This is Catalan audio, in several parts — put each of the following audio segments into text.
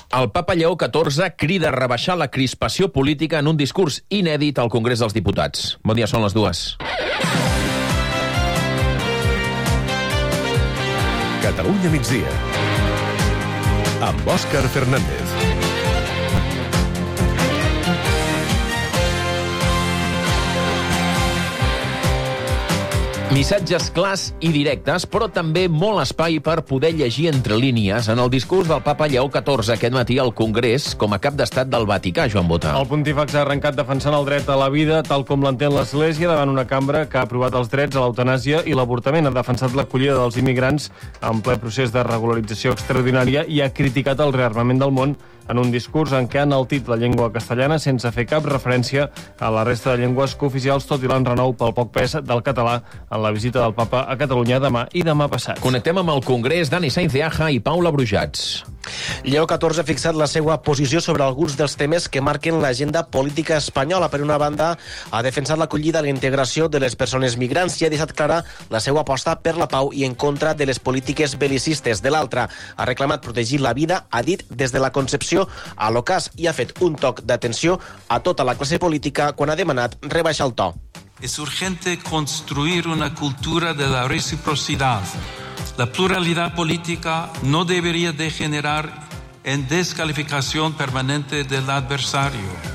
El papa Lleó XIV crida a rebaixar la crispació política en un discurs inèdit al Congrés dels Diputats. Bon dia, són les 2. Catalunya migdia, amb Òscar Fernández. Missatges clars i directes, però també molt espai per poder llegir entre línies en el discurs del papa Lleó XIV aquest matí al Congrés com a cap d'estat del Vaticà, Joan Bota. El pontífex ha arrencat defensant el dret a la vida tal com l'entén l'Església davant una cambra que ha aprovat els drets a l'eutanàsia i l'avortament. Ha defensat l'acollida dels immigrants en ple procés de regularització extraordinària i ha criticat el rearmament del món en un discurs en què ha enaltit la llengua castellana sense fer cap referència a la resta de llengües cooficials, tot i l'enrenou pel poc pes del català en la visita del papa a Catalunya demà i demà passat. Connectem amb el Congrés, Dani Sainz de Aja i Paula Brujats. Lleó XIV ha fixat la seva posició sobre alguns dels temes que marquen l'agenda política espanyola. Per una banda, ha defensat l'acollida i la integració de les persones migrants i ha deixat clara la seva aposta per la pau i en contra de les polítiques bel·licistes. De l'altra, ha reclamat protegir la vida, ha dit, des de la concepció a l'ocàs, i ha fet un toc d'atenció a tota la classe política quan ha demanat rebaixar el to. Es urgente construir una cultura de la reciprocidad. La pluralidad política no debería degenerar en descalificación permanente del adversario.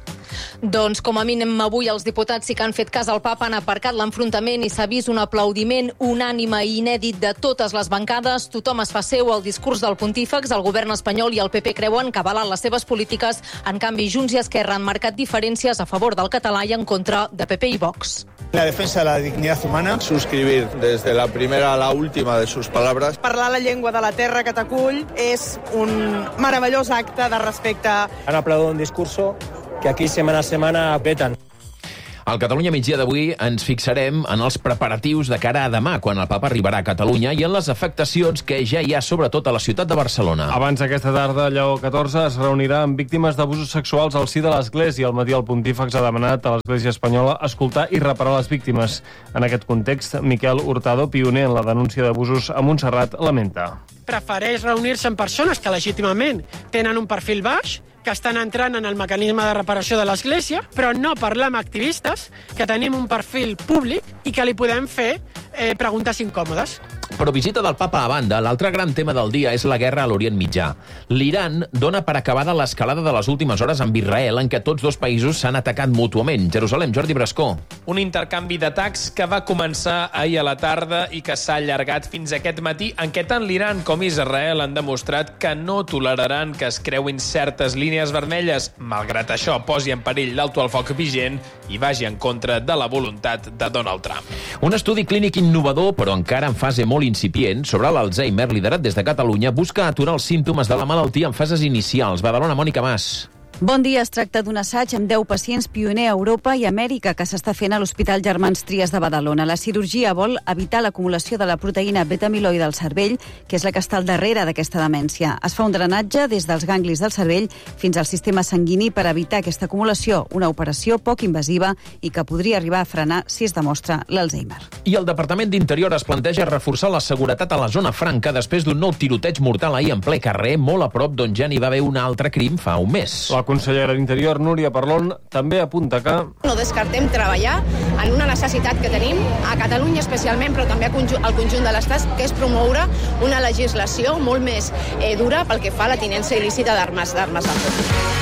Doncs, com a mínim, avui els diputats sí que han fet cas al papa, han aparcat l'enfrontament i s'ha vist un aplaudiment unànime i inèdit de totes les bancades. Tothom es fa seu al discurs del pontífex. El govern espanyol i el PP creuen que avalen les seves polítiques. En canvi, Junts i Esquerra han marcat diferències a favor del català i en contra de PP i Vox. La defensa de la dignidad humana. Suscribir desde la primera a la última de sus palabras. Parlar la llengua de la terra que t'acull és un meravellós acte de respecte. Han aplaudido un discurso que aquí setmana a setmana peten. Al Catalunya migdia d'avui ens fixarem en els preparatius de cara a demà, quan el papa arribarà a Catalunya, i en les afectacions que ja hi ha, sobretot a la ciutat de Barcelona. Abans d'aquesta tarda, Lleó XIV es reunirà amb víctimes d'abusos sexuals al si de l'Església. Al matí el pontífex ha demanat a l'Església espanyola escoltar i reparar les víctimes. En aquest context, Miquel Hurtado, pioner en la denúncia d'abusos a Montserrat, lamenta. Prefereix reunir-se amb persones que legítimament tenen un perfil baix, que estan entrant en el mecanisme de reparació de l'Església, però no parlar amb activistes que tenim un perfil públic i que li podem fer preguntes incòmodes. Però visita del papa a banda, l'altre gran tema del dia és la guerra a l'Orient Mitjà. L'Iran dona per acabada l'escalada de les últimes hores amb Israel, en què tots dos països s'han atacat mútuament. Jerusalem, Jordi Brascó. Un intercanvi d'atacs que va començar ahir a la tarda i que s'ha allargat fins aquest matí, en què tant l'Iran com Israel han demostrat que no toleraran que es creuin certes línies vermelles. Malgrat això, posi en perill l'alto al foc vigent i vagi en contra de la voluntat de Donald Trump. Un estudi clínic innovador, però encara en fase molt incipient, sobre l'Alzheimer, liderat des de Catalunya, busca aturar els símptomes de la malaltia en fases inicials. Badalona, Mònica Mas. Bon dia. Es tracta d'un assaig amb 10 pacients pioner a Europa i Amèrica que s'està fent a l'Hospital Germans Trias de Badalona. La cirurgia vol evitar l'acumulació de la proteïna beta-amiloide al cervell, que és la que està al darrere d'aquesta demència. Es fa un drenatge des dels ganglis del cervell fins al sistema sanguini per evitar aquesta acumulació, una operació poc invasiva i que podria arribar a frenar si es demostra l'Alzheimer. I el Departament d'Interior es planteja reforçar la seguretat a la zona franca després d'un nou tiroteig mortal ahir en ple carrer, molt a prop d'on ja n'hi va haver un altre crim fa un mes. La consellera d'Interior, Núria Parlon, també apunta que no descartem treballar en una necessitat que tenim a Catalunya especialment, però també al conjunt de l'Estat, que és promoure una legislació molt més dura pel que fa a la tinença il·lícita d'armes de foc.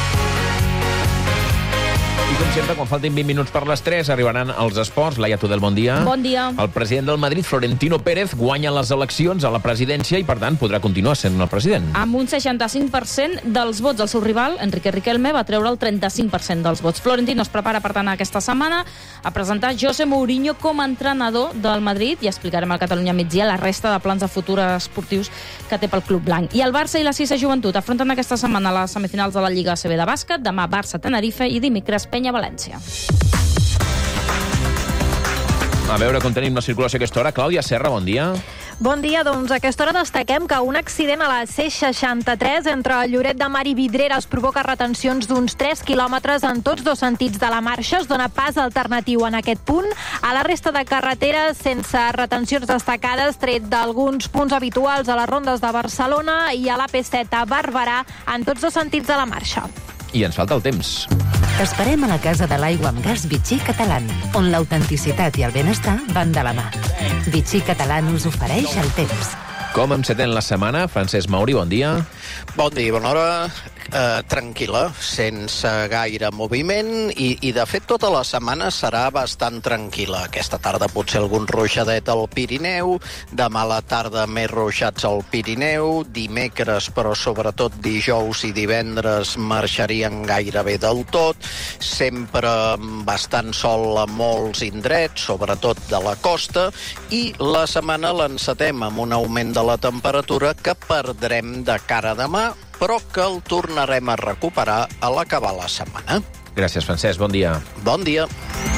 I com sempre, quan faltin 20 minuts per les 3, arribaran els esports. Laia Tudel, bon dia. Bon dia. El president del Madrid, Florentino Pérez, guanya les eleccions a la presidència i, per tant, podrà continuar sent el president. Amb un 65% dels vots, el seu rival, Enrique Riquelme, va treure el 35% dels vots. Florentino es prepara, per tant, aquesta setmana a presentar José Mourinho com a entrenador del Madrid i explicarem al Catalunya migdia la resta de plans de futur esportius que té pel club blanc. I el Barça i la Cisa Joventut afronten aquesta setmana les semifinals de la Lliga ACB de bàsquet. Demà Barça-Tenerife i dimecres Penya-València. A veure com tenim la circulació a aquesta hora. Clàudia Serra, bon dia. Bon dia, doncs a aquesta hora destaquem que un accident a la C63 entre Lloret de Mar i Vidreres provoca retencions d'uns 3 quilòmetres en tots dos sentits de la marxa. Es dona pas alternatiu en aquest punt. A la resta de carreteres, sense retencions destacades, tret d'alguns punts habituals a les rondes de Barcelona i a l'AP7 a Barberà en tots dos sentits de la marxa. I ens falta el temps. T'esperem a la Casa de l'Aigua amb Gas Vichy Catalán, on l'autenticitat i el benestar van de la mà. Vichy Catalán us ofereix el temps. Com encetem la setmana? Francesc Mauri, bon dia. Bon dia, bona hora. Tranquil·la, sense gaire moviment i de fet tota la setmana serà bastant tranquil·la. Aquesta tarda potser algun ruixadet al Pirineu, demà a la tarda més ruixats al Pirineu, dimecres però sobretot dijous i divendres marxarien gairebé del tot, sempre bastant sol a molts indrets, sobretot de la costa, i la setmana l'encetem amb un augment de la temperatura que perdrem de cara a demà, però que el tornarem a recuperar a l'acabar la setmana. Gràcies, Francesc. Bon dia. Bon dia.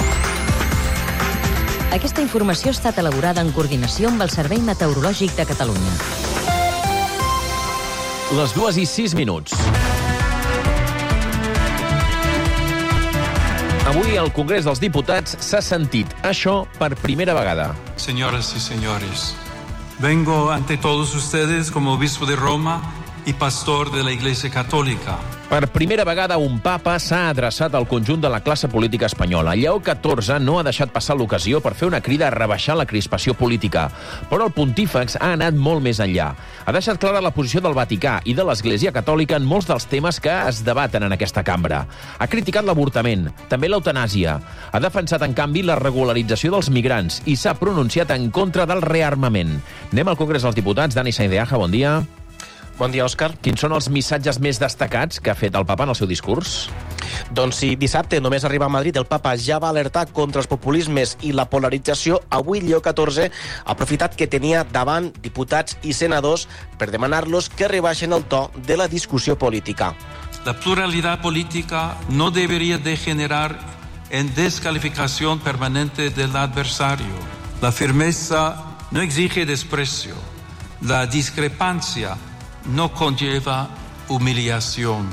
Aquesta informació ha estat elaborada en coordinació amb el Servei Meteorològic de Catalunya. Les 2:06. Avui el Congrés dels Diputats s'ha sentit això per primera vegada. Señoras y señores, vengo ante todos ustedes como obispo de Roma y pastor de la Iglesia Católica. Per primera vegada un papa s'ha adreçat al conjunt de la classe política espanyola. Lleó XIV no ha deixat passar l'ocasió per fer una crida a rebaixar la crispació política, però el pontífex ha anat molt més enllà. Ha deixat clara la posició del Vaticà i de l'Església Catòlica en molts dels temes que es debaten en aquesta cambra. Ha criticat l'avortament, també l'eutanàsia. Ha defensat, en canvi, la regularització dels migrants i s'ha pronunciat en contra del rearmament. Anem al Congrés dels Diputats. Dani Saindeaja, bon dia. Bon dia, Òscar. Quins són els missatges més destacats que ha fet el papa en el seu discurs? Doncs si dissabte només arriba a Madrid, el papa ja va alertar contra els populismes i la polarització. Avui Lleó XIV ha aprofitat que tenia davant diputats i senadors per demanar-los que rebaixen el to de la discussió política. La pluralidad política no debería degenerar en descalificación permanente del adversario. La firmeza no exige desprecio. La discrepancia no conlleva humillación.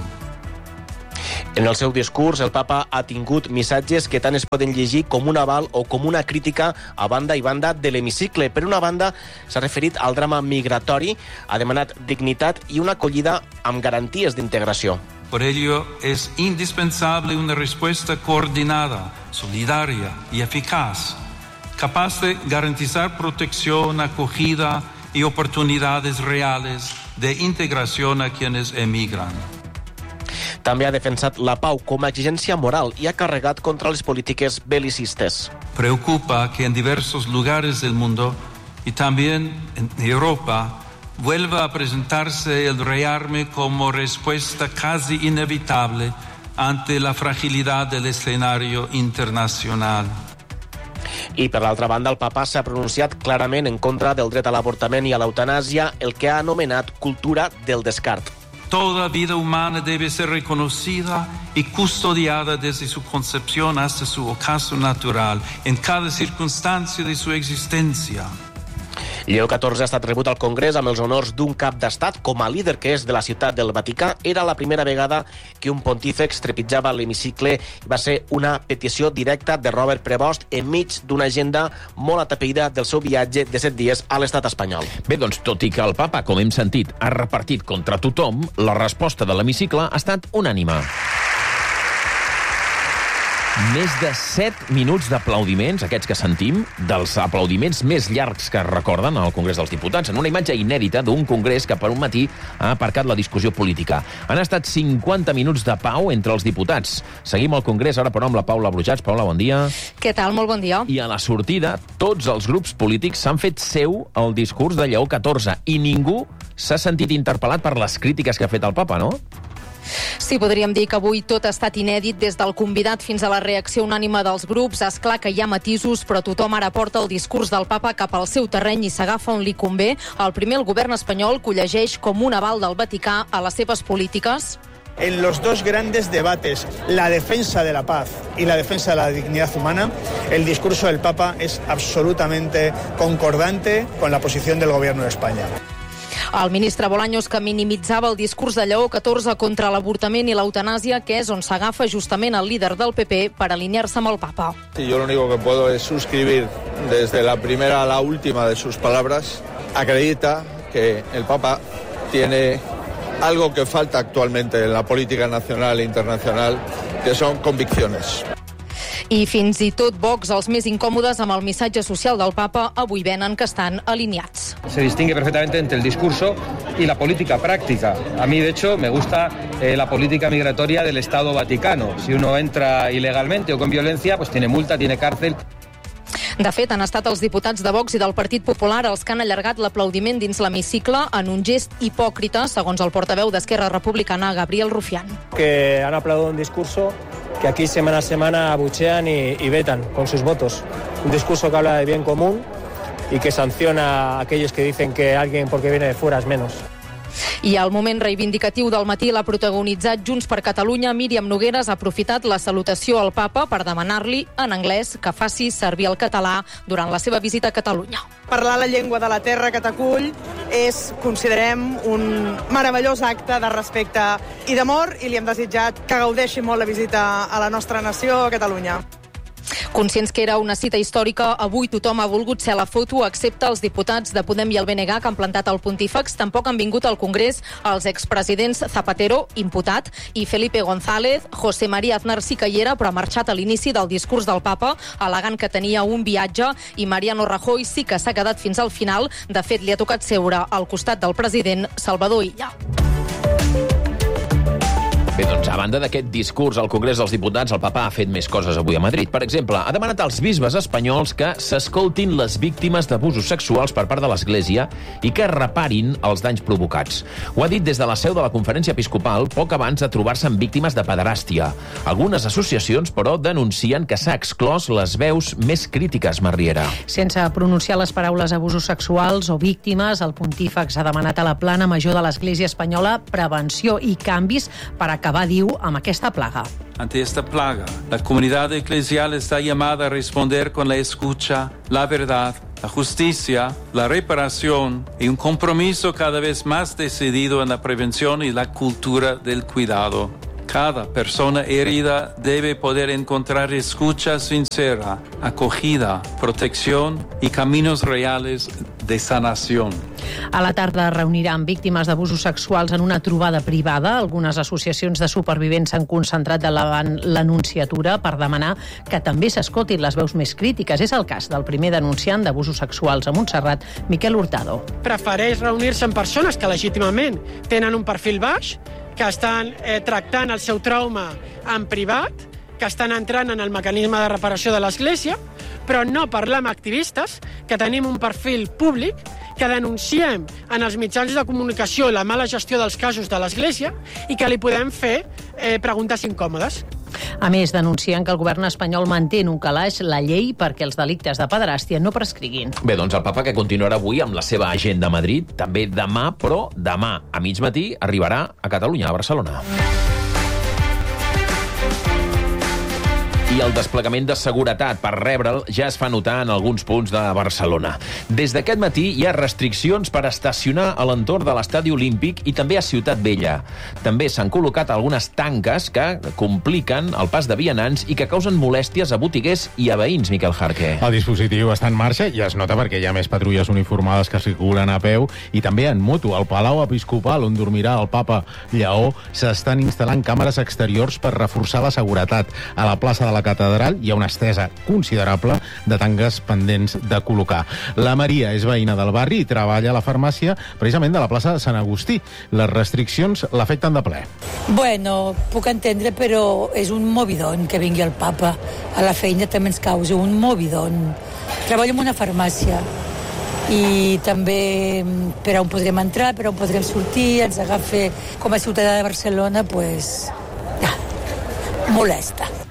En el seu discurs, el papa ha tingut missatges que tant es poden llegir com un aval o com una crítica a banda i banda de l'hemicicle. Per una banda, s'ha referit al drama migratori, ha demanat dignitat i una acollida amb garanties d'integració. Por ello, es indispensable una respuesta coordinada, solidaria y eficaz, capaz de garantizar protección, acogida y oportunidades reales de integración a quienes emigran. També ha defensat la pau com a exigència moral i ha carregat contra les polítiques belicistes. Preocupa que en diversos lugares del mundo y también en Europa vuelva a presentarse el rearme como respuesta casi inevitable ante la fragilidad del escenario internacional. I, per l'altra banda, el papa s'ha pronunciat clarament en contra del dret a l'avortament i a l'eutanàsia, el que ha anomenat cultura del descart. Toda vida humana debe ser reconocida y custodiada desde su concepción hasta su ocaso natural, en cada circunstancia de su existencia. Lleó XIV ha estat rebut al Congrés amb els honors d'un cap d'estat. Com a líder que és de la ciutat del Vaticà, era la primera vegada que un pontífex trepitjava l'hemicicle. Va ser una petició directa de Robert Prevost enmig d'una agenda molt atapeïda del seu viatge de 7 dies a l'estat espanyol. Bé, doncs, tot i que el papa, com hem sentit, ha repartit contra tothom, la resposta de l'hemicicle ha estat unànime. Més de 7 minuts d'aplaudiments, aquests que sentim, dels aplaudiments més llargs que es recorden al Congrés dels Diputats, en una imatge inèdita d'un congrés que per un matí ha aparcat la discussió política. Han estat 50 minuts de pau entre els diputats. Seguim al Congrés ara, però, amb la Paula Brujats. Paula, bon dia. Què tal? Molt bon dia. I a la sortida, tots els grups polítics s'han fet seu el discurs de Lleó XIV i ningú s'ha sentit interpel·lat per les crítiques que ha fet el papa, no? Sí, podríem dir que avui tot ha estat inèdit, des del convidat fins a la reacció unànime dels grups. És clar que hi ha matisos, però tothom ara porta el discurs del papa cap al seu terreny i s'agafa on li convé. El primer, el govern espanyol, que ho llegeix com un aval del Vaticà a les seves polítiques. en los dos grandes debates, la defensa de la paz y la defensa de la dignidad humana, el discurso del Papa es absolutamente concordante con la posición del Gobierno de España. El ministre Bolaños, que minimitzava el discurs de Lleó XIV contra l'avortament i l'eutanàsia, que és on s'agafa justament el líder del PP per alinear-se amb el papa. Y yo lo único que puedo es suscribir desde la primera a la última de sus palabras. Acredita que el Papa tiene algo que falta actualmente en la política nacional e internacional, que son convicciones. I fins i tot Vox, els més incòmodes amb el missatge social del papa, avui venen que estan alineats. Se distingue perfectamente entre el discurso y la política práctica. A mí, de hecho, me gusta la política migratoria del Estado Vaticano. Si uno entra ilegalmente o con violencia, pues tiene multa, tiene cárcel. De fet, han estat els diputats de Vox i del Partit Popular els que han allargat l'aplaudiment dins l'hemicicle en un gest hipòcrita, segons el portaveu d'Esquerra Republicana, Gabriel Rufián. Que han aplaudido un discurso que aquí semana a semana abuchean y vetan con sus votos. Un discurso que habla de bien común y que sanciona a aquellos que dicen que alguien porque viene de fuera es menos. I el moment reivindicatiu del matí l'ha protagonitzat Junts per Catalunya. Míriam Nogueras ha aprofitat la salutació al papa per demanar-li en anglès que faci servir el català durant la seva visita a Catalunya. Parlar la llengua de la terra que t'acull és, considerem, un meravellós acte de respecte i d'amor, i li hem desitjat que gaudeixi molt la visita a la nostra nació, a Catalunya. Conscients que era una cita històrica, avui tothom ha volgut ser a la foto, excepte els diputats de Podem i el BNG que han plantat el pontífex. Tampoc han vingut al Congrés els expresidents Zapatero, imputat, i Felipe González. José María Aznar sí que hi era, però ha marxat a l'inici del discurs del papa, al·legant que tenia un viatge, i Mariano Rajoy sí que s'ha quedat fins al final. De fet, li ha tocat seure al costat del president Salvador Illa. Bé, doncs, a banda d'aquest discurs al Congrés dels Diputats, el papa ha fet més coses avui a Madrid. Per exemple, ha demanat als bisbes espanyols que s'escoltin les víctimes d'abusos sexuals per part de l'Església i que reparin els danys provocats. Ho ha dit des de la seu de la Conferència Episcopal poc abans de trobar-se amb víctimes de pederàstia. Algunes associacions, però, denuncien que s'ha exclòs les veus més crítiques, Marriera. Sense pronunciar les paraules abusos sexuals o víctimes, el pontífex ha demanat a la plana major de l'Església espanyola prevenció i canvis per acabar, diu, amb aquesta plaga. Ante esta plaga, la comunidad eclesial está llamada a responder con la escucha, la verdad, la justicia, la reparación y un compromiso cada vez más decidido en la prevención y la cultura del cuidado. Cada persona herida debe poder encontrar escucha sincera, acogida, protección y caminos reales de sanación. A la tarda reuniran víctimes d'abusos sexuals en una trobada privada. Algunes associacions de supervivents s'han concentrat davant l'anunciatura per demanar que també s'escoltin les veus més crítiques. És el cas del primer denunciant d'abusos sexuals a Montserrat, Miquel Hurtado. Prefereix reunir-se amb persones que legítimament tenen un perfil baix, que estan tractant el seu trauma en privat, que estan entrant en el mecanisme de reparació de l'Església, però no parlar amb activistes, que tenim un perfil públic, que denunciem en els mitjans de comunicació la mala gestió dels casos de l'Església i que li podem fer preguntes incòmodes. A més, denuncien que el govern espanyol manté en un calaix la llei perquè els delictes de pederàstia no prescriguin. Bé, doncs el papa, que continuarà avui amb la seva agenda a Madrid, també demà, però demà a mig matí arribarà a Catalunya, a Barcelona. I el desplegament de seguretat per rebre'l ja es fa notar en alguns punts de Barcelona. Des d'aquest matí hi ha restriccions per estacionar a l'entorn de l'Estadi Olímpic i també a Ciutat Vella. També s'han col·locat algunes tanques que compliquen el pas de vianants i que causen molèsties a botiguers i a veïns, Miquel Jarque. El dispositiu està en marxa i es nota perquè hi ha més patrulles uniformades que circulen a peu i també en moto. Al Palau Episcopal, on dormirà el papa Lleó, s'estan instal·lant càmeres exteriors per reforçar la seguretat. A la plaça de la Catedral hi ha una estesa considerable de tanques pendents de col·locar. La Maria és veïna del barri i treballa a la farmàcia precisament de la plaça de Sant Agustí. Les restriccions l'afecten de ple. Bueno, puc entendre, però és un movidon que vingui el papa. A la feina també ens causa un movidon. Treballo en una farmàcia i també per on podrem entrar, per on podrem sortir, ens agafa com a ciutadà de Barcelona, pues, molesta.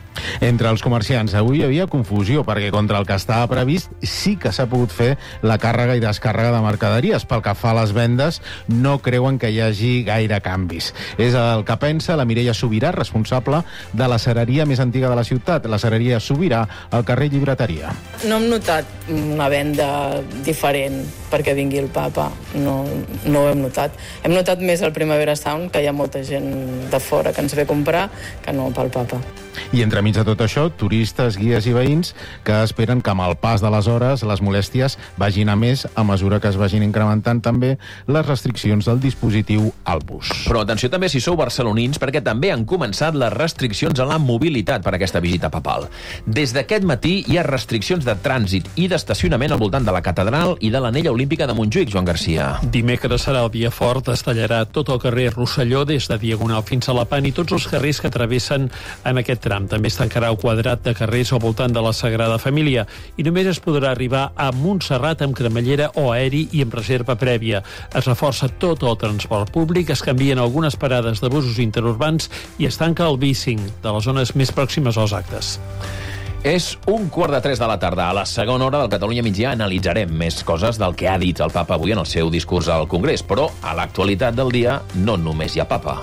Entre els comerciants avui hi havia confusió perquè contra el que estava previst sí que s'ha pogut fer la càrrega i descàrrega de mercaderies. Pel que fa a les vendes, no creuen que hi hagi gaire canvis. És el que pensa la Mireia Sobirà, responsable de la cereria més antiga de la ciutat, la cereria Sobirà, al carrer Llibreteria. No hem notat una venda diferent perquè vingui el papa, no ho hem notat. Hem notat més el Primavera Sound, que hi ha molta gent de fora que ens ve a comprar, que no pel papa. I entremig de tot això, turistes, guies i veïns que esperen que amb el pas de les hores les molèsties vagin a més a mesura que es vagin incrementant també les restriccions del dispositiu al bus. Però atenció també si sou barcelonins, perquè també han començat les restriccions a la mobilitat per aquesta visita papal. Des d'aquest matí hi ha restriccions de trànsit i d'estacionament al voltant de la catedral i de l'anella olímpica de Montjuïc, Joan Garcia. Dimecres serà el dia fort, es tallarà tot el carrer Rosselló des de Diagonal fins a la Pan i tots els carrers que travessen en aquest tram. També es tancarà el quadrat de carrers al voltant de la Sagrada Família i només es podrà arribar a Montserrat amb cremallera o aeri i amb reserva prèvia. Es reforça tot el transport públic, es canvien algunes parades de busos interurbans i es tanca el bicing de les zones més pròximes als actes. És 2:45 de la tarda. A la segona hora del Catalunya Migdia analitzarem més coses del que ha dit el papa avui en el seu discurs al Congrés, però a l'actualitat del dia no només hi ha papa.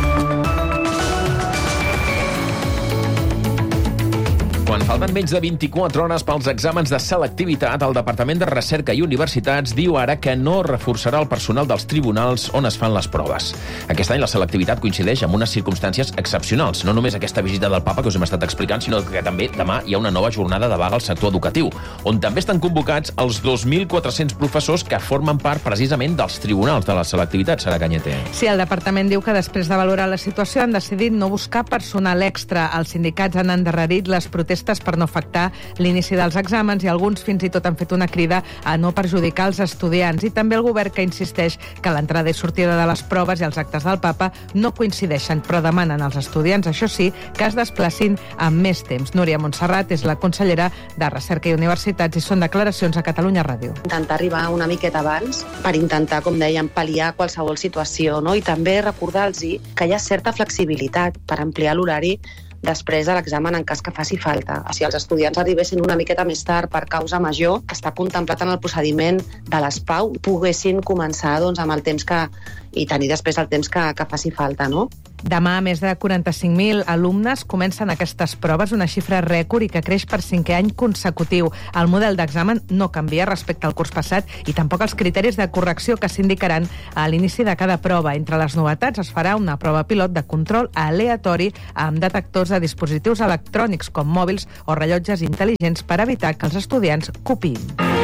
Quan falten menys de 24 hores pels exàmens de selectivitat, el Departament de Recerca i Universitats diu ara que no reforçarà el personal dels tribunals on es fan les proves. Aquest any la selectivitat coincideix amb unes circumstàncies excepcionals. No només aquesta visita del papa que us hem estat explicant, sinó que també demà hi ha una nova jornada de vaga al sector educatiu, on també estan convocats els 2.400 professors que formen part precisament dels tribunals de la selectivitat, Sara Cañete. Sí, el departament diu que després de valorar la situació han decidit no buscar personal extra. Els sindicats han endarrerit les protestes per no afectar l'inici dels exàmens i alguns fins i tot han fet una crida a no perjudicar els estudiants. I també el govern que insisteix que l'entrada i sortida de les proves i els actes del papa no coincideixen, però demanen als estudiants, això sí, que es desplacin amb més temps. Núria Montserrat és la consellera de Recerca i Universitats i són declaracions a Catalunya Ràdio. Intentar arribar una miqueta abans per intentar, com dèiem, pal·liar qualsevol situació, no? I també recordar-los que hi ha certa flexibilitat per ampliar l'horari després de l'examen en cas que faci falta. Si els estudiants arribessin una miqueta més tard per causa major, que està contemplat en el procediment de les PAU, poguessin començar amb el temps i tenir després el temps que faci falta, no? Demà, més de 45.000 alumnes comencen aquestes proves, una xifra rècord i que creix per 5è any consecutiu. El model d'examen no canvia respecte al curs passat i tampoc els criteris de correcció que s'indicaran a l'inici de cada prova. Entre les novetats es farà una prova pilot de control aleatori amb detectors de dispositius electrònics com mòbils o rellotges intel·ligents per evitar que els estudiants copiïn.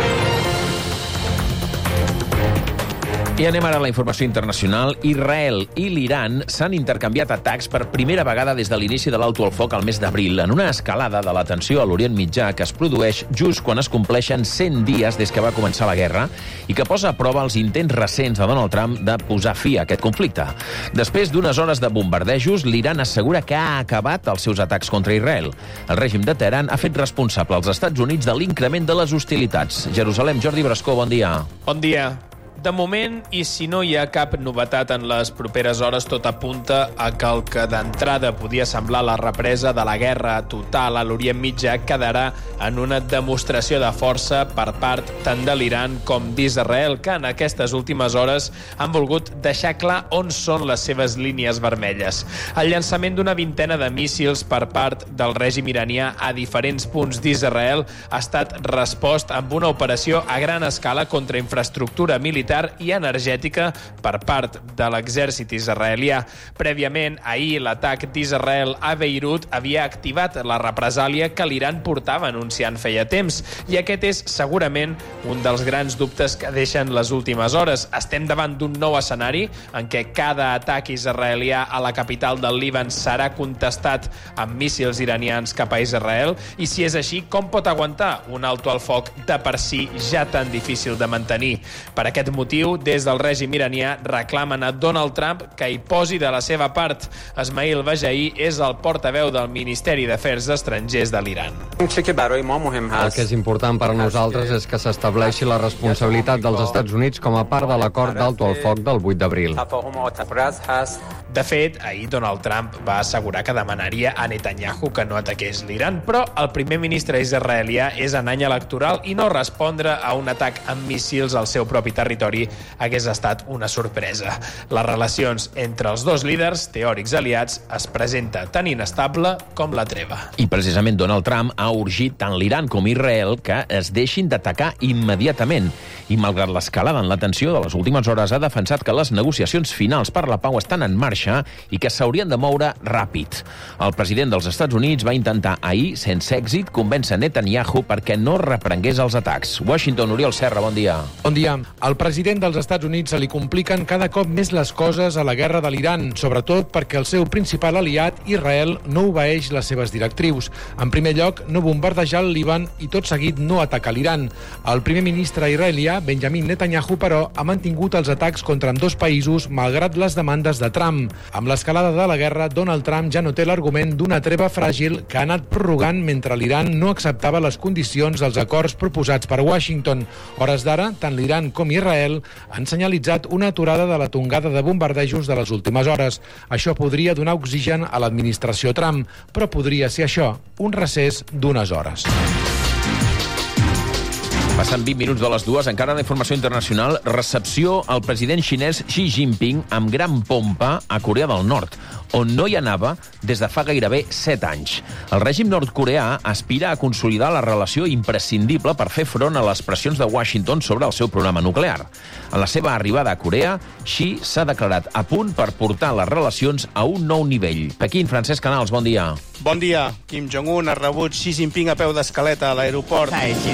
I anem ara a la informació internacional. Israel i l'Iran s'han intercanviat atacs per primera vegada des de l'inici de l'alto al foc al mes d'abril, en una escalada de la tensió a l'Orient Mitjà que es produeix just quan es compleixen 100 dies des que va començar la guerra i que posa a prova els intents recents de Donald Trump de posar fi a aquest conflicte. Després d'unes hores de bombardejos, l'Iran assegura que ha acabat els seus atacs contra Israel. El règim de Teheran ha fet responsable als Estats Units de l'increment de les hostilitats. Jerusalem, Jordi Brascó, bon dia. Bon dia. De moment, i si no hi ha cap novetat en les properes hores, tot apunta a que el que d'entrada podia semblar la represa de la guerra total a l'Orient Mitjà quedarà en una demostració de força per part tant de l'Iran com d'Israel, que en aquestes últimes hores han volgut deixar clar on són les seves línies vermelles. El llançament d'una vintena de míssils per part del règim iranià a diferents punts d'Israel ha estat respost amb una operació a gran escala contra infraestructura militar i energètica per part de l'exèrcit israelià. Prèviament, ahir, l'atac d'Israel a Beirut havia activat la represàlia que l'Iran portava anunciant feia temps, i aquest és segurament un dels grans dubtes que deixen les últimes hores. Estem davant d'un nou escenari en què cada atac israelià a la capital del Líban serà contestat amb míssils iranians cap a Israel, i si és així, com pot aguantar un alto al foc de per si ja tan difícil de mantenir? Per aquest motiu, des del règim iranià reclamen a Donald Trump que hi posi de la seva part. Esmail Bajaí és el portaveu del Ministeri d'Afers Estrangers de l'Iran. El que és important per a nosaltres és que s'estableixi la responsabilitat dels Estats Units com a part de l'acord d'alto al foc del 8 d'abril. De fet, ahir Donald Trump va assegurar que demanaria a Netanyahu que no ataqués l'Iran, però el primer ministre israelià és en any electoral i no respondre a un atac amb míssils al seu propi territori hagués estat una sorpresa. Les relacions entre els dos líders, teòrics aliats, es presenta tan inestable com la treva. I precisament Donald Trump ha urgit tant l'Iran com Israel que es deixin d'atacar immediatament. I malgrat l'escalada en la tensió de les últimes hores, ha defensat que les negociacions finals per la pau estan en marxa i que s'haurien de moure ràpid. El president dels Estats Units va intentar ahir, sense èxit, convèncer Netanyahu perquè no reprengués els atacs. Washington, Oriol Serra, bon dia. Bon dia. Al president dels Estats Units se li compliquen cada cop més les coses a la guerra de l'Iran, sobretot perquè el seu principal aliat, Israel, no obeeix les seves directrius. En primer lloc, no bombardejar el Líban i tot seguit no atacar l'Iran. El primer ministre israelià, Benjamin Netanyahu, però, ha mantingut els atacs contra ambdós països malgrat les demandes de Trump. Amb l'escalada de la guerra, Donald Trump ja no té l'argument d'una treva fràgil que ha anat prorrogant mentre l'Iran no acceptava les condicions dels acords proposats per Washington. Hores d'ara, tant l'Iran com Israel han senyalitzat una aturada de la tongada de bombardejos de les últimes hores. Això podria donar oxigen a l'administració Trump, però podria ser això, un recés d'unes hores. Passant 20 minuts de les 2, encara la informació internacional, recepció al president xinès Xi Jinping amb gran pompa a Corea del Nord, on no hi anava des de fa gairebé 7 anys. El règim nord-coreà aspira a consolidar la relació imprescindible per fer front a les pressions de Washington sobre el seu programa nuclear. En la seva arribada a Corea, Xi s'ha declarat a punt per portar les relacions a un nou nivell. Pequín, Francesc Canals, bon dia. Bon dia. Kim Jong-un ha rebut Xi Jinping a peu d'escaleta a l'aeroport.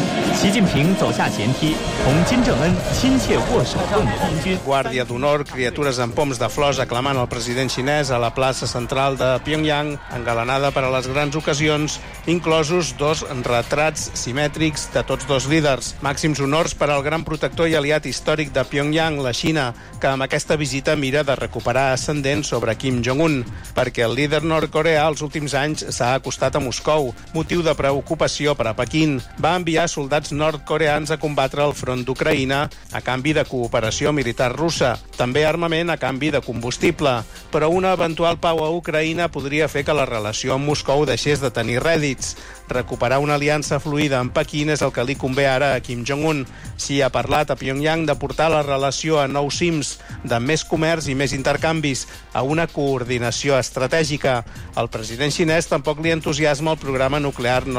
Guàrdia d'honor, criatures amb poms de flors aclamant el president xinès a la plaça central de Pyongyang, engalanada per a les grans ocasions, inclosos 2 retrats simètrics de tots dos líders. Màxims honors per al gran protector i aliat històric de Pyongyang, la Xina, que amb aquesta visita mira de recuperar ascendent sobre Kim Jong-un, perquè el líder nord-coreà els últims anys s'ha acostat a Moscou, motiu de preocupació per a Pequín. Va enviar soldats nord-coreans a combatre al front d'Ucraïna a canvi de cooperació militar russa, també armament a canvi de combustible, però una eventual pau a Ucraïna podria fer que la relació amb Moscou deixés de tenir rèdits. Recuperar una aliança fluida amb Pequín és el que li convé ara a Kim Jong-un. Xi ha parlat a Pyongyang de portar la relació a nous cims, de més comerç i més intercanvis, a una coordinació estratègica. El president xinès tampoc li entusiasma el programa nuclear